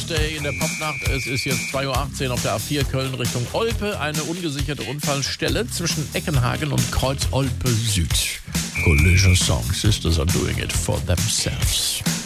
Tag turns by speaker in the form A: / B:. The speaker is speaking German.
A: Thursday in der Popnacht. Es ist jetzt 2.18 Uhr auf der A4 Köln Richtung Olpe. Eine ungesicherte Unfallstelle zwischen Eckenhagen und Kreuz Olpe Süd. Collision Song, Sisters are doing it for themselves.